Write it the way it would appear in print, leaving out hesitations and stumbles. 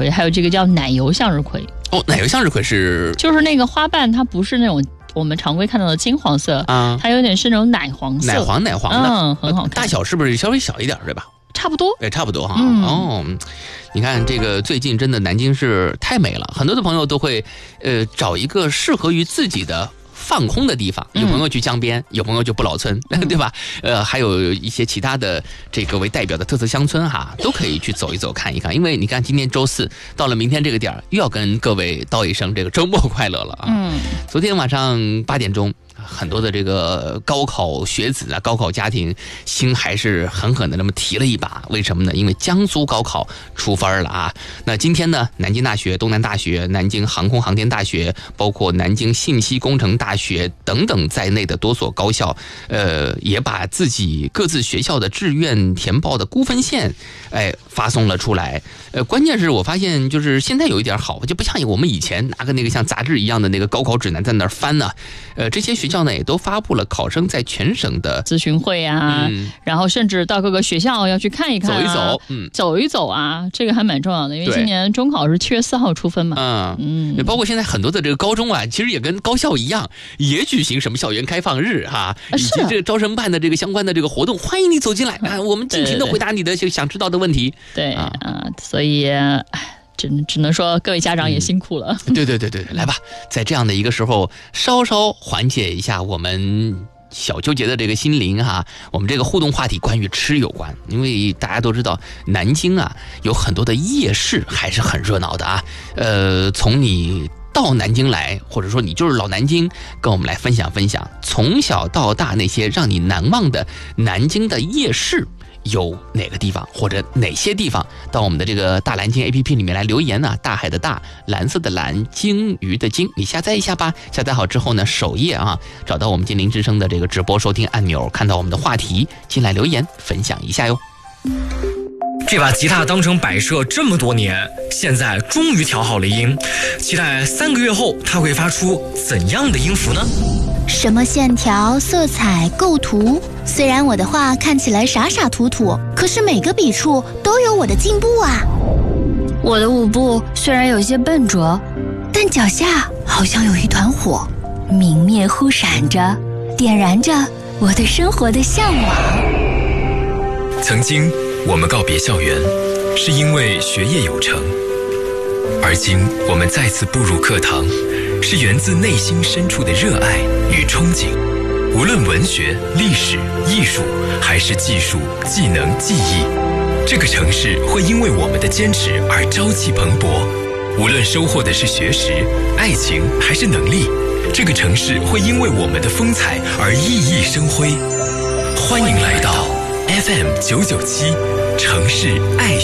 葵，还有这个叫奶油向日葵。 哦，奶油向日葵是就是那个花瓣，它不是那种我们常规看到的金黄色啊，它有点是那种奶黄色， 奶黄的， 很好看。 大小是不是稍微小一点，对吧？ 差不多， 差不多哈。哦，你看这个最近真的南京是太美了，很多的朋友都会找一个适合于自己的放空的地方，有朋友去江边，有朋友就不老村，对吧？还有一些其他的这个为代表的特色乡村哈，都可以去走一走看一看。因为你看今天周四到了，明天这个点又要跟各位道一声这个周末快乐了啊！昨天晚上8点钟。很多的这个高考学子啊，高考家庭心还是狠狠的那么提了一把，为什么呢？因为江苏高考出分了啊。那今天呢，南京大学、东南大学、南京航空航天大学，包括南京信息工程大学等等在内的多所高校，也把自己各自学校的志愿填报的估分线，发送了出来。关键是我发现就是现在有一点好，就不像我们以前拿个那个像杂志一样的那个高考指南在那儿翻呢。这些学校呢也都发布了考生在全省的咨询会啊，然后甚至到各个学校要去看一看、走一走啊，这个还蛮重要的，因为今年中考是7月4号出分嘛。 包括现在很多的这个高中啊，其实也跟高校一样，也举行什么校园开放日哈，以及这个招生办的这个相关的这个活动，欢迎你走进来啊，我们尽情的回答你的想知道的问题。 对啊，所以只能说各位家长也辛苦了。 对，来吧，在这样的一个时候，稍稍缓解一下我们小纠结的这个心灵哈。我们这个互动话题关于吃有关，因为大家都知道南京啊有很多的夜市还是很热闹的啊。从你到南京来，或者说你就是老南京，跟我们来分享分享从小到大那些让你难忘的南京的夜市。有哪个地方或者哪些地方，到我们的这个大蓝鲸 APP 里面来留言呢？大海的大，蓝色的蓝，鲸鱼的鲸，你下载一下吧。下载好之后呢，首页啊，找到我们金陵之声的这个直播收听按钮，看到我们的话题，进来留言分享一下哟。 这把吉他当成摆设这么多年，现在终于调好了音，期待3个月后它会发出怎样的音符呢？ 什么线条、色彩、构图，虽然我的画看起来傻傻土土，可是每个笔触都有我的进步啊。 我的舞步虽然有些笨拙， 但脚下好像有一团火，明灭忽闪着，点燃着我对生活的向往。 曾经我们告别校园是因为学业有成，而今我们再次步入课堂，是源自内心深处的热爱与憧憬。无论文学、历史、艺术，还是技术、技能、技艺，这个城市会因为我们的坚持而朝气蓬勃。无论收获的是学识、爱情还是能力，这个城市会因为我们的风采而熠熠生辉。欢迎来到 FM 997城市爱